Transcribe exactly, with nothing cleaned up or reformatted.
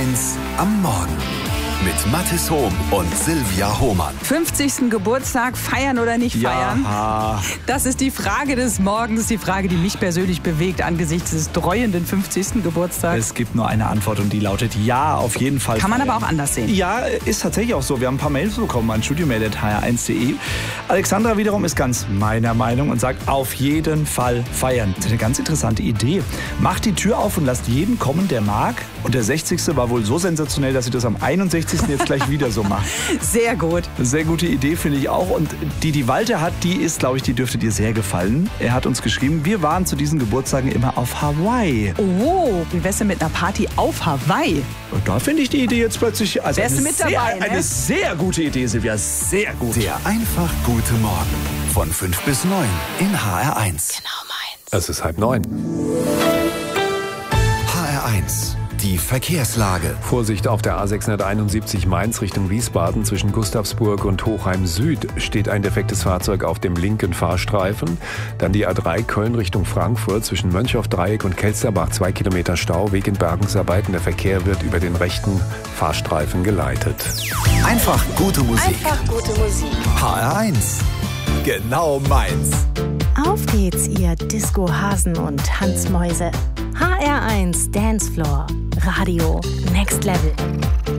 eins am Morgen mit Mathis Hohm und Silvia Hohmann. fünfzigsten Geburtstag feiern oder nicht feiern? Ja. Das ist die Frage des Morgens, die Frage, die mich persönlich bewegt angesichts des dreuenden fünfzigsten Geburtstags. Es gibt nur eine Antwort und die lautet ja, auf jeden Fall. Kann man feiern. aber auch anders sehen. Ja, ist tatsächlich auch so. Wir haben ein paar Mails bekommen an studiomail punkt h r eins punkt d e. Alexandra wiederum ist ganz meiner Meinung und sagt, auf jeden Fall feiern. Das ist eine ganz interessante Idee. Macht die Tür auf und lasst jeden kommen, der mag. Und der sechzigste war wohl so sensationell, dass sie das am einundsechzigsten jetzt gleich wieder so macht. Sehr gut. Sehr gute Idee, finde ich auch. Und die, die Walter hat, die ist, glaube ich, die dürfte dir sehr gefallen. Er hat uns geschrieben, wir waren zu diesen Geburtstagen immer auf Hawaii. Oh, wie wär's denn mit einer Party auf Hawaii? Und da finde ich die Idee jetzt plötzlich... Also Wärst eine du mit sehr, dabei, ne? Eine sehr gute Idee, Silvia. Sehr gut. Der einfach gute Morgen von fünf bis neun in H R eins. Genau meins. Es ist halb neun. H R eins. Die Verkehrslage. Vorsicht auf der A sechshunderteinundsiebzig Mainz Richtung Wiesbaden. Zwischen Gustavsburg und Hochheim Süd steht ein defektes Fahrzeug auf dem linken Fahrstreifen. Dann die A drei Köln Richtung Frankfurt. Zwischen Mönchhoff-Dreieck und Kelsterbach zwei Kilometer Stau wegen Bergungsarbeiten. Der Verkehr wird über den rechten Fahrstreifen geleitet. Einfach gute Musik. Einfach gute Musik. H R eins. Genau meins. Auf geht's, ihr Disco-Hasen und Hansmäuse. H R eins Dancefloor. Radio Next Level.